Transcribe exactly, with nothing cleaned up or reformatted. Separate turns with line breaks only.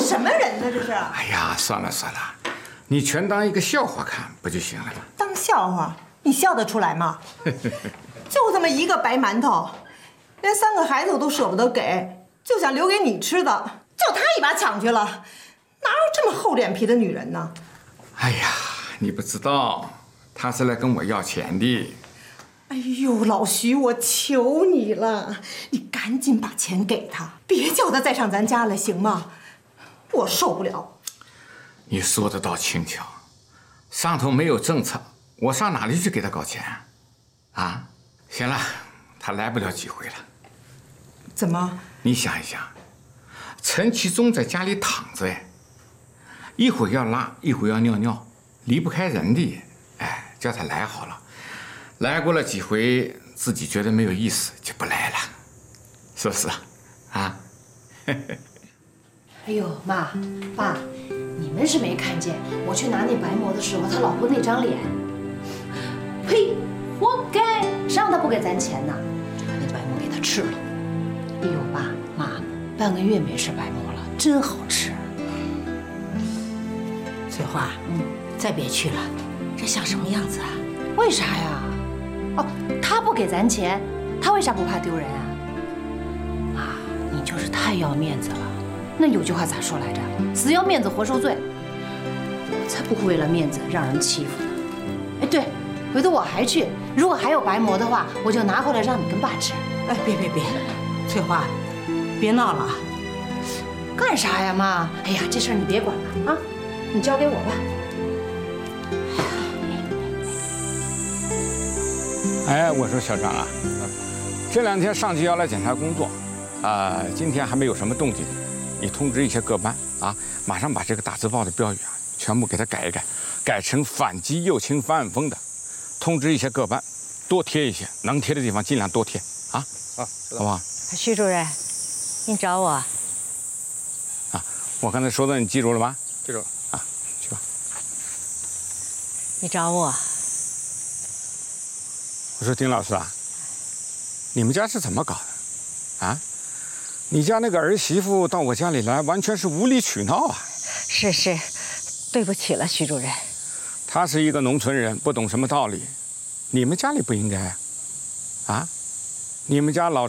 什么人呢？这是？
哎呀，算了算了，你全当一个笑话看不就行了吗？
当笑话？你笑得出来吗？就这么一个白馒头，连三个孩子我都舍不得给，就想留给你吃的，就他一把抢去了，哪有这么厚脸皮的女人呢？
哎呀，你不知道，他是来跟我要钱的。
哎呦，老徐，我求你了，你赶紧把钱给他，别叫他再上咱家来，行吗？我受不了。
你说的倒轻巧，上头没有政策，我上哪里去给他搞钱？啊，行了，他来不了几回了。
怎么？
你想一想，陈其忠在家里躺着，哎，一会儿要拉，一会儿要尿尿，离不开人的。哎，叫他来好了。来过了几回，自己觉得没有意思，就不来了，是不是啊？啊？
哎呦，妈、爸，你们是没看见我去拿那白馍的时候，他老婆那张脸，呸，活该！谁让他不给咱钱呢？就把那白馍给他吃了。哎呦，爸妈，半个月没吃白馍了，真好吃。
翠花，嗯，再别去了，这像什么样子啊？
为啥呀？哦，他不给咱钱，他为啥不怕丢人啊？妈，你就是太要面子了。那有句话咋说来着？死要面子活受罪。我才不会为了面子让人欺负呢。哎，对，回头我还去，如果还有白馍的话，我就拿回来让你跟爸吃。
哎，别别别，翠花，别闹了啊！
干啥呀，妈？哎呀，这事儿你别管了啊，你交给我吧。
哎，我说小张啊，这两天上级要来检查工作，啊、呃，今天还没有什么动静，你通知一些各班啊，马上把这个大字报的标语啊，全部给它改一改，改成反击右倾翻案风的，通知一些各班，多贴一些，能贴的地方尽量多贴啊，啊，好不好？
徐主任，你找我？
啊，我刚才说的你记住了吗？记住了啊，去吧。
你找我？
我说丁老师啊，你们家是怎么搞的？啊，你家那个儿媳妇到我家里来，完全是无理取闹啊！
是是，对不起了，徐主任。
她是一个农村人，不懂什么道理，你们家里不应该啊！啊，你们家老